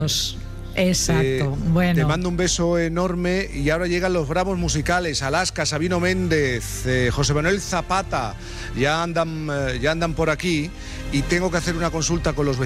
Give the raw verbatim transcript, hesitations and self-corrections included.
Exacto, Eh, bueno. Te mando un beso enorme y ahora llegan los bravos musicales, Alaska, Sabino Méndez, eh, José Manuel Zapata, ya andan, eh, ya andan por aquí y tengo que hacer una consulta con los vecinos.